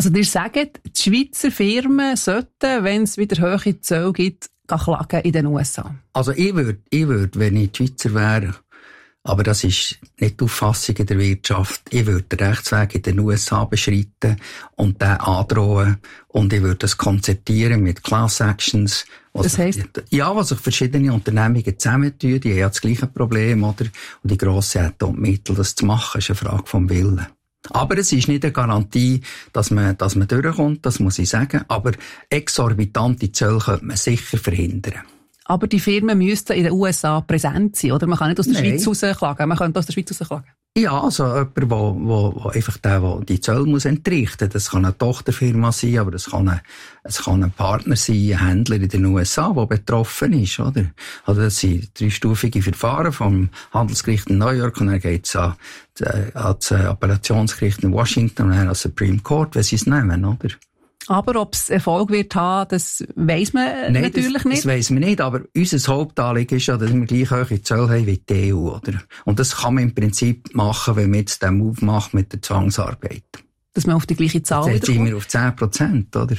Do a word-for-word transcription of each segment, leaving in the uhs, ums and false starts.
Also, ihr sagt, die Schweizer Firmen sollten, wenn es wieder hohe Zölle gibt, klagen in den U S A. Also, ich würde, ich würde, wenn ich die Schweizer wäre, aber das ist nicht die Auffassung in der Wirtschaft. Ich würde den Rechtsweg in den U S A beschreiten und den androhen. Und ich würde das konzertieren mit Class Actions. Das heisst? Ja, was sich verschiedene Unternehmungen zusammentun. Die haben ja das gleiche Problem, oder? Und die Grossen haben auch die Mittel, das zu machen. Das ist eine Frage vom Willen. Aber es ist nicht eine Garantie, dass man, dass man durchkommt, das muss ich sagen. Aber exorbitante Zölle könnte man sicher verhindern. Aber die Firmen müssten in den U S A präsent sein, oder? Man kann nicht aus der Nein. Schweiz rausklagen. Man könnte aus der Schweiz rausklagen. Ja, also jemand, der wo, wo, wo einfach der, der die Zölle muss entrichten muss. Das kann eine Tochterfirma sein, aber das kann ein, es kann ein Partner sein, ein Händler in den U S A, der betroffen ist, oder? Also das sind dreistufige Verfahren vom Handelsgericht in New York und dann geht es an, an das Appellationsgericht in Washington und dann an das Supreme Court, wenn sie es nehmen, oder? Aber ob es Erfolg wird haben, das weiss man Nein, natürlich das, nicht. das weiss man nicht, aber unser Hauptanliegen ist ja, dass wir gleich hohe Zölle haben wie die E U, oder? Und das kann man im Prinzip machen, wenn man jetzt den Move macht mit der Zwangsarbeit. Dass man auf die gleiche Zahl wiederkommt. Jetzt sind wir auf zehn Prozent, oder?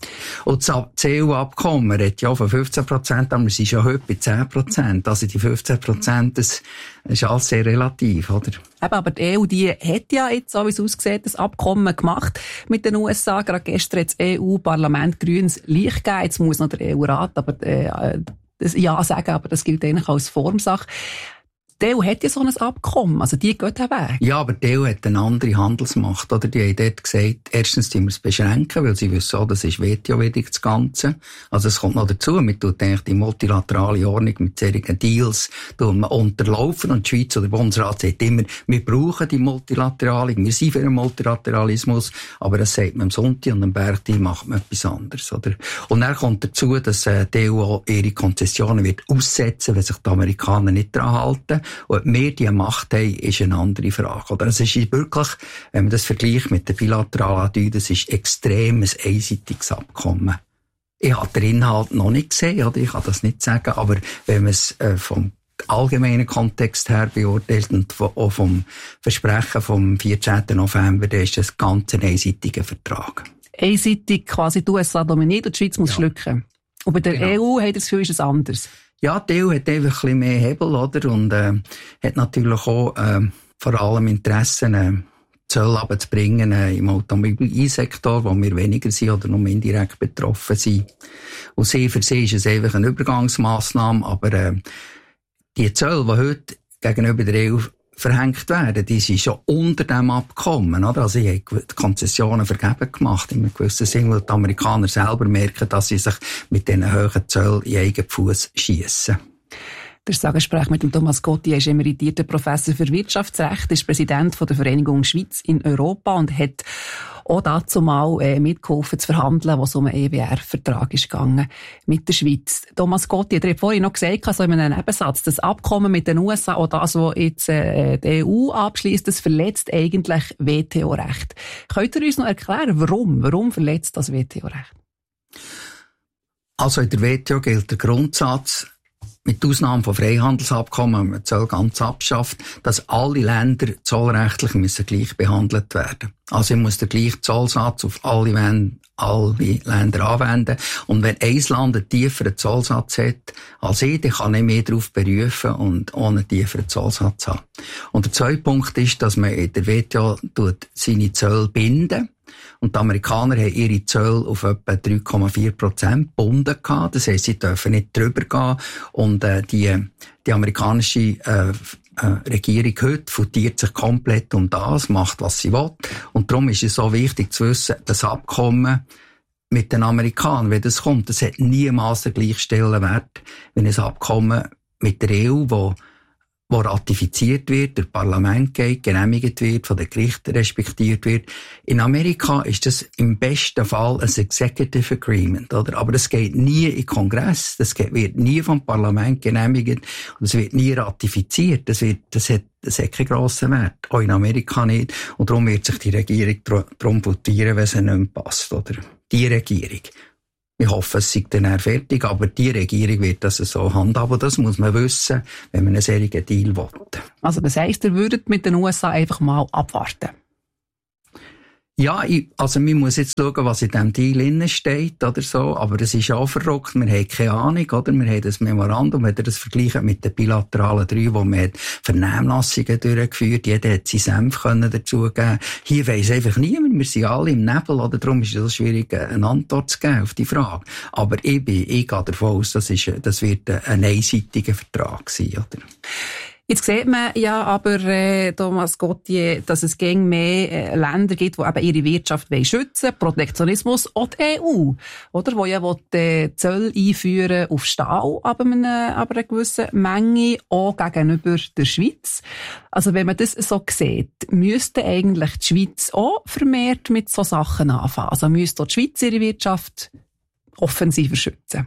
Und das C E U-Abkommen redet ja von fünfzehn Prozent, aber wir sind schon heute bei zehn Prozent. Also die fünfzehn Prozent, das ist alles sehr relativ, oder? Eben, aber die E U, die hat ja jetzt, so wie es aussieht, das Abkommen gemacht mit den U S A. Gerade gestern hat das E U-Parlament grünes Licht gegeben. Jetzt muss noch der E U-Rat aber äh, das Ja sagen, aber das gilt eigentlich als Formsache. Die E U hat ja so ein Abkommen, also die geht den Weg. Ja, aber die E U hat eine andere Handelsmacht, oder? Die haben dort gesagt, erstens müssen wir es beschränken, weil sie wissen, oh, das ist W T O-widrig, das Ganze. Also es kommt noch dazu, man tut eigentlich die multilaterale Ordnung mit solchen Deals unterlaufen und die Schweiz oder der Bundesrat sagt immer, wir brauchen die Multilaterale, wir sind für den Multilateralismus, aber das sagt man am Sonntag und am Bergtag macht man etwas anderes, oder? Und dann kommt dazu, dass äh, die E U auch ihre Konzessionen wird aussetzen, wenn sich die Amerikaner nicht daran halten. Und ob wir die Macht haben, ist eine andere Frage. Oder? Es ist wirklich, wenn man das vergleicht mit der bilateralen Adü, das ist extrem ein einseitiges Abkommen. Ich habe den Inhalt noch nicht gesehen, oder? Ich kann das nicht sagen, aber wenn man es äh, vom allgemeinen Kontext her beurteilt und auch vom Versprechen vom vierzehnten November, dann ist das ganz ein einseitiger Vertrag. Einseitig quasi die U S A dominiert und die Schweiz muss ja. schlucken. Und bei der genau. E U hat das Gefühl, ist es anders. Ja, die E U hat einfach ein bisschen mehr Hebel, oder? Und, äh, hat natürlich auch, äh, vor allem Interesse, äh, Zölle runterzubringen, äh, im Automobilsektor, wo wir weniger sind oder nur indirekt betroffen sind. Und sie für sie ist es einfach eine Übergangsmassnahme, aber, äh, die Zölle, die heute gegenüber der E U verhängt werden, die sind schon unter dem Abkommen, oder? Also, ich habe die Konzessionen vergeben gemacht, in einem gewissen Sinn, weil die Amerikaner selber merken, dass sie sich mit diesen hohen Zöllen in eigenen Fuß schiessen. Der Sagensprech mit dem Thomas Gotti ist emeritierter Professor für Wirtschaftsrecht, ist Präsident von der Vereinigung Schweiz in Europa und hat auch dazu mal äh, mitgeholfen zu verhandeln, was um einen E W R-Vertrag ist gegangen mit der Schweiz. Thomas Gotti hat vorhin noch gesagt, so in einem Nebensatz, das Abkommen mit den U S A, auch das, was jetzt äh, die E U abschließt, das verletzt eigentlich W T O-Recht. Könnt ihr uns noch erklären, warum? Warum verletzt das W T O-Recht? Also in der W T O gilt der Grundsatz, mit Ausnahme von Freihandelsabkommen, wenn man Zölle ganz abschafft, dass alle Länder zollrechtlich müssen gleich behandelt werden. Also ich muss den gleichen Zollsatz auf alle, alle Länder anwenden. Und wenn ein Land einen tieferen Zollsatz hat als ich, dann kann ich mehr darauf berufen und ohne einen tieferen Zollsatz haben. Und der zweite Punkt ist, dass man in der W T O seine Zölle binden. Und die Amerikaner haben ihre Zölle auf etwa drei Komma vier Prozent gebunden gehabt. Das heisst, sie dürfen nicht drüber gehen. Und äh, die, die amerikanische äh, äh, Regierung heute futiert sich komplett um das, macht, was sie will. Und darum ist es so wichtig zu wissen, das Abkommen mit den Amerikanern, wenn das kommt, das hat niemals den gleichen Stellenwert wie ein Abkommen mit der E U, wo wo ratifiziert wird, durch Parlament geht, genehmigt wird, von den Gerichten respektiert wird. In Amerika ist das im besten Fall ein Executive Agreement, oder? Aber das geht nie in Kongress, das geht, wird nie vom Parlament genehmigt und es wird nie ratifiziert. Das wird, das hat, das hat keinen grossen Wert. Auch in Amerika nicht. Und darum wird sich die Regierung darum votieren, wenn es nicht mehr passt, oder? Die Regierung. Ich hoffe, es sei dann fertig, aber die Regierung wird das so handhaben. Das muss man wissen, wenn man einen solchen Deal will. Also das heisst, ihr würdet mit den U S A einfach mal abwarten? Ja, ich, also man muss jetzt schauen, was in diesem Deal innen steht oder so, aber es ist auch verrückt, wir haben keine Ahnung, oder? Wir haben das Memorandum, wenn ihr das vergleicht mit den bilateralen drei, wo man Vernehmlassungen durchgeführt, jeder hat seinen Senf können dazugeben. Hier weiss einfach niemand, wir sind alle im Nebel, oder? Darum ist es so schwierig, eine Antwort zu geben auf die Frage. Aber ich bin, ich gehe davon aus, das ist, das wird ein einseitiger Vertrag sein, oder? Jetzt sieht man ja aber, äh, Thomas Gauthier, dass es gegen mehr äh, Länder gibt, die eben ihre Wirtschaft schützen wollen, Protektionismus, auch die E U, oder? Wo ja will, äh, Zölle einführen auf Stahl, aber eine, aber eine gewisse Menge, auch gegenüber der Schweiz. Also wenn man das so sieht, müsste eigentlich die Schweiz auch vermehrt mit so Sachen anfangen. Also müsste auch die Schweiz ihre Wirtschaft offensiver schützen.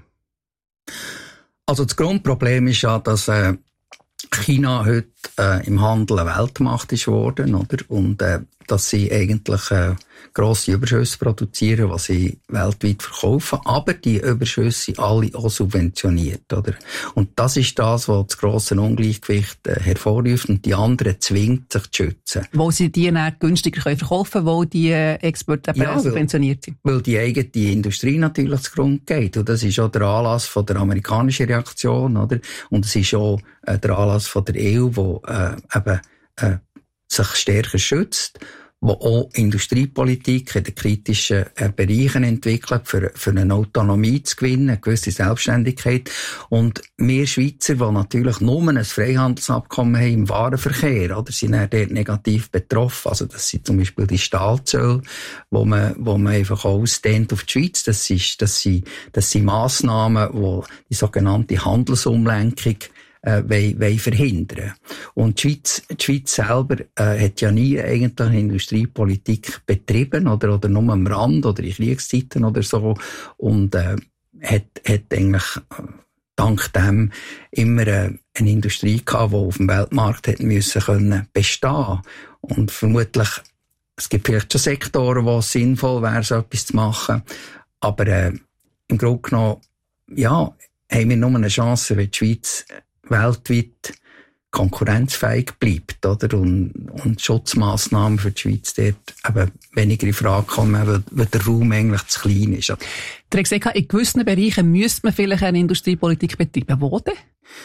Also das Grundproblem ist ja, dass äh, China heute äh, im Handel eine Weltmacht ist geworden, oder? Und äh, dass sie eigentlich äh, grosse Überschüsse produzieren, was sie weltweit verkaufen, aber die Überschüsse sind alle auch subventioniert, oder? Und das ist das, was das grosse Ungleichgewicht äh, hervorruft und die anderen zwingt, sich zu schützen. Wo sie die dann günstiger können verkaufen, wo die Exporte ja, subventioniert sind. Weil die eigene Industrie natürlich zugrunde geht. Und das ist auch der Anlass von der amerikanischen Reaktion, oder? Und es ist auch äh, der Anlass von der E U, wo äh, eben äh, sich stärker schützt, wo auch Industriepolitik in den kritischen äh, Bereichen entwickelt, für, für eine Autonomie zu gewinnen, eine gewisse Selbstständigkeit. Und wir Schweizer, die natürlich nur ein Freihandelsabkommen haben im Warenverkehr, oder, sind dann dort negativ betroffen. Also das sind zum Beispiel die Stahlzölle, wo man, wo man einfach ausdehnt auf die Schweiz. Das ist, das sind, das sind Massnahmen, die die sogenannte Handelsumlenkung Äh, wollen, wollen verhindern. Und die Schweiz, die Schweiz selber äh, hat ja nie eigentlich eine Industriepolitik betrieben, oder, oder nur am Rand oder in Kriegszeiten oder so. Und äh, hat, hat eigentlich äh, dank dem immer äh, eine Industrie gehabt, die auf dem Weltmarkt hätte müssen können bestehen. Und vermutlich, es gibt vielleicht schon Sektoren, wo es sinnvoll wäre, so etwas zu machen. Aber äh, im Grunde genommen, ja, haben wir nur eine Chance, wenn die Schweiz weltweit konkurrenzfähig bleibt, oder? Und, und Schutzmaßnahmen für die Schweiz dort eben weniger in Frage kommen, weil, weil der Raum eigentlich zu klein ist. Der hat gesagt, in gewissen Bereichen müsste man vielleicht eine Industriepolitik betreiben. Wo denn?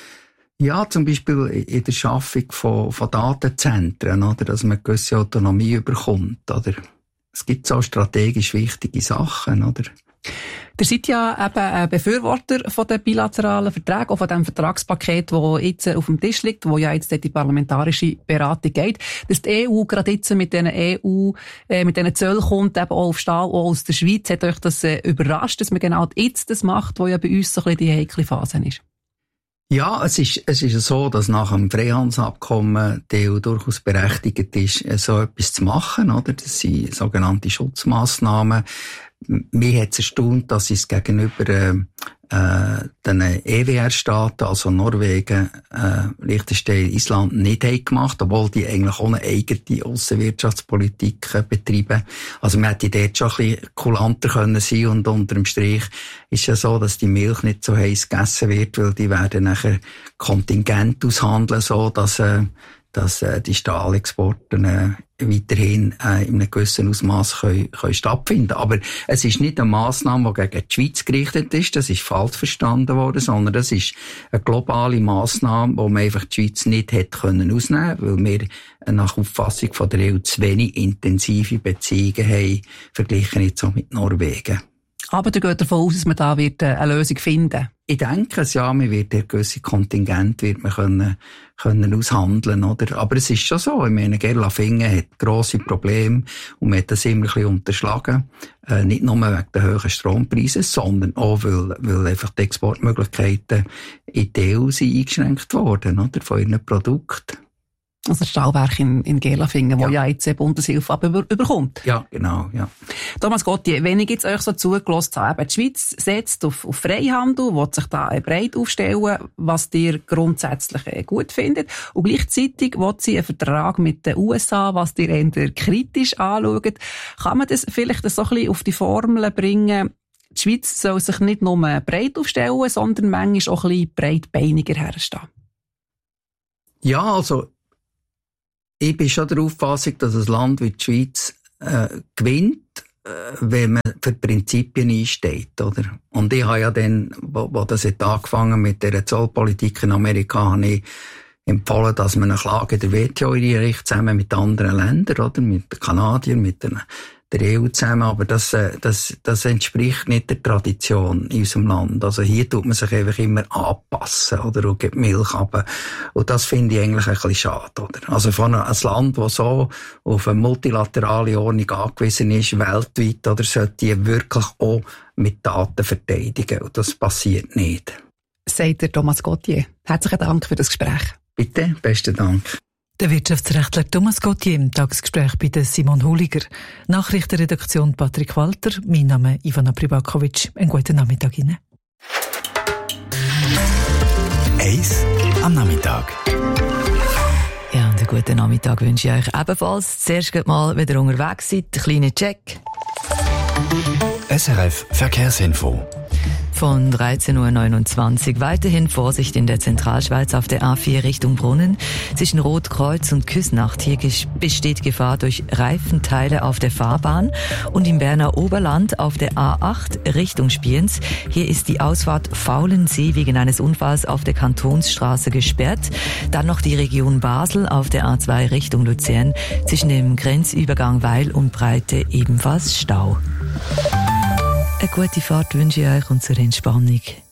Ja, zum Beispiel in der Schaffung von, von Datenzentren, oder? Dass man eine gewisse Autonomie überkommt, oder? Es gibt so strategisch wichtige Sachen, oder? Ihr seid ja eben ein Befürworter von den bilateralen Verträgen, auch von dem Vertragspaket, das jetzt auf dem Tisch liegt, wo ja jetzt die parlamentarische Beratung geht. Dass die E U gerade jetzt mit diesen E U, äh, mit diesen Zöllen kommt, eben auch auf Stahl, auch aus der Schweiz, hat euch das äh, überrascht, dass man genau jetzt das macht, wo ja bei uns so ein bisschen die heikle Phase ist? Ja, es ist, es ist so, dass nach dem Freihandelsabkommen die E U durchaus berechtigt ist, so etwas zu machen, oder? Das sind sogenannte Schutzmaßnahmen. Mich hat es erstaunt, dass sie es gegenüber äh, äh, den E W R-Staaten, also Norwegen, äh, Liechtenstein, Island, nicht haben gemacht, obwohl die eigentlich auch eine eigene Aussenwirtschaftspolitik äh, betreiben. Also man hätte dort schon ein bisschen kulanter können sein, und unter dem Strich ist ja so, dass die Milch nicht so heiß gegessen wird, weil die werden nachher Kontingent aushandeln, so dass äh, dass äh, die Stahlexporte äh, weiterhin äh, in einem gewissen Ausmaß können, können stattfinden. Aber es ist nicht eine Massnahme, die gegen die Schweiz gerichtet ist, das ist falsch verstanden worden, sondern das ist eine globale Massnahme, wo man einfach die Schweiz nicht hätte können ausnehmen, weil wir äh, nach Auffassung von der E U zu wenig intensive Beziehungen haben, verglichen jetzt so mit Norwegen. Aber du gehst davon aus, dass man da wird eine Lösung finden? Ich denke es, ja, man wird ein gewisses Kontingent wird man können, können aushandeln, oder? Aber es ist schon so, ich meine, Gerlafingen hat grosse Probleme und man hat das immer ein bisschen unterschlagen. Äh, nicht nur wegen der hohen Strompreise, sondern auch, weil, weil einfach die Exportmöglichkeiten in die E U sind eingeschränkt worden, oder? Von ihren Produkten. Also das Stahlwerk in, in Gerlafingen, wo ja, ja jetzt Bundeshilfe aber über, überkommt. Ja, genau, ja. Thomas Gauthier, wenn ich jetzt euch so zugelassen habe, die Schweiz setzt auf, auf Freihandel, will sich da breit aufstellen, was ihr grundsätzlich gut findet. Und gleichzeitig will sie einen Vertrag mit den U S A, was ihr eher kritisch anschaut. Kann man das vielleicht so ein bisschen auf die Formel bringen? Die Schweiz soll sich nicht nur breit aufstellen, sondern manchmal auch ein bisschen breitbeiniger herstehen. Ja, also, ich bin schon der Auffassung, dass ein Land wie die Schweiz äh, gewinnt, äh, wenn man für Prinzipien einsteht, oder? Und ich habe ja dann, wo, wo das hat angefangen mit der Zollpolitik in Amerika, habe ich empfohlen, dass man eine Klage der W T O einrichtet, zusammen mit anderen Ländern, oder? Mit den Kanadiern, mit den, der E U zusammen. Aber das, das, das entspricht nicht der Tradition in unserem Land. Also hier tut man sich einfach immer anpassen, oder? Und gibt Milch runter. Und das finde ich eigentlich ein bisschen schade, oder? Also von einem Land, das so auf eine multilaterale Ordnung angewiesen ist, weltweit, oder? Sollte die wirklich auch mit Daten verteidigen. Und das passiert nicht. Sagt der Thomas Gauthier. Herzlichen Dank für das Gespräch. Bitte, besten Dank. Der Wirtschaftsrechtler Thomas Gauthier im Tagesgespräch bei der Simon Huliger. Nachrichtenredaktion Patrick Walter. Mein Name ist Ivana Pribakovic. Einen guten Nachmittag Ihnen. Eis am Nachmittag. Ja, und einen guten Nachmittag wünsche ich euch ebenfalls. Zuerst geht mal wieder unterwegs seid. Kleiner Check. S R F Verkehrsinfo. Von dreizehn Uhr neunundzwanzig. Weiterhin Vorsicht in der Zentralschweiz auf der A vier Richtung Brunnen. Zwischen Rotkreuz und Küsnacht. Hier besteht Gefahr durch Reifenteile auf der Fahrbahn. Und im Berner Oberland auf der A acht Richtung Spiens. Hier ist die Ausfahrt Faulensee wegen eines Unfalls auf der Kantonsstraße gesperrt. Dann noch die Region Basel auf der A zwei Richtung Luzern. Zwischen dem Grenzübergang Weil und Breite ebenfalls Stau. Eine gute Fahrt wünsche ich euch und zur Entspannung